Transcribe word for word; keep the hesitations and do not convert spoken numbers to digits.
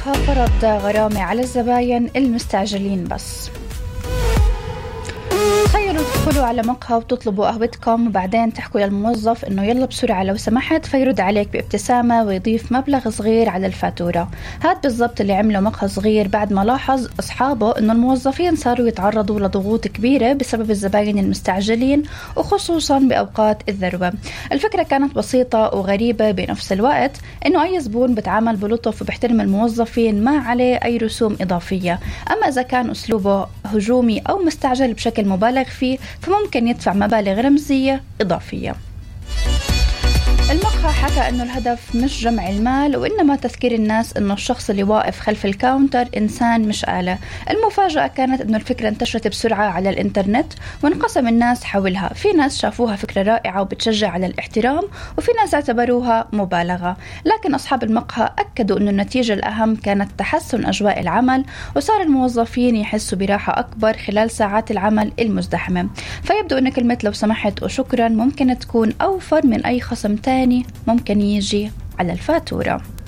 المقهى فرض غرامة على الزباين المستعجلين بس. تخيلوا تدخلوا على مقهى وتطلبوا قهوتكم وبعدين تحكوا للموظف انه يلا بسرعة لو سمحت، فيرد عليك بابتسامة ويضيف مبلغ صغير على الفاتورة. هاد بالضبط اللي عمله مقهى صغير بعد ما لاحظ اصحابه انه الموظفين صاروا يتعرضوا لضغوط كبيرة بسبب الزباين المستعجلين وخصوصا باوقات الذروة. الفكرة كانت بسيطة وغريبة بنفس الوقت، انه اي زبون بتعامل بلطف وبيحترم الموظفين ما عليه اي رسوم اضافية. اما اذا كان اسلوبه هجومي او مستعجل بشكل مبالغ فيه فممكن يدفع مبالغ رمزية إضافية. المقهى حكى أنه الهدف مش جمع المال وإنما تذكير الناس أنه الشخص اللي واقف خلف الكاونتر إنسان مش آلة. المفاجأة كانت أنه الفكرة انتشرت بسرعة على الإنترنت وانقسم الناس حولها. في ناس شافوها فكرة رائعة وبتشجع على الاحترام، وفي ناس اعتبروها مبالغة. لكن أصحاب المقهى أكدوا أنه النتيجة الأهم كانت تحسن أجواء العمل، وصار الموظفين يحسوا براحة أكبر خلال ساعات العمل المزدحمة. فيبدو أن كلمة لو سمحت وشكرا ممكن تكون أوفر من أي خصم تاني ممكن يجي على الفاتورة.